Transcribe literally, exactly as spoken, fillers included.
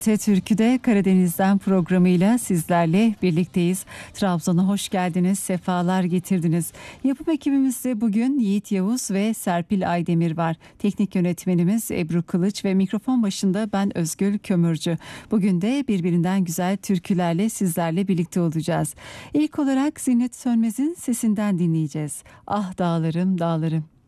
Türkü'de Karadeniz'den programıyla sizlerle birlikteyiz. Trabzon'a hoş geldiniz, sefalar getirdiniz. Yapım ekibimizde bugün Yiğit Yavuz ve Serpil Aydemir var. Teknik yönetmenimiz Ebru Kılıç ve mikrofon başında ben Özgül Kömürcü. Bugün de birbirinden güzel türkülerle sizlerle birlikte olacağız. İlk olarak Zinnet Sönmez'in sesinden dinleyeceğiz. Ah dağlarım dağlarım.